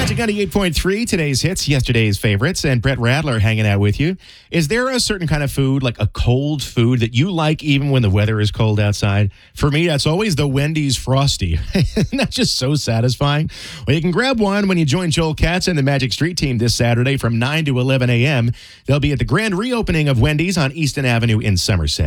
Magic 98.3, today's hits, yesterday's favorites, and Brett Radler hanging out with you. Is there a certain kind of food, like a cold food, that you like even when the weather is cold outside? For me, that's always the Wendy's Frosty. Isn't that just so satisfying? Well, you can grab one when you join Joel Katz and the Magic Street Team this Saturday from 9 to 11 a.m. They'll be at the grand reopening of Wendy's on Easton Avenue in Somerset.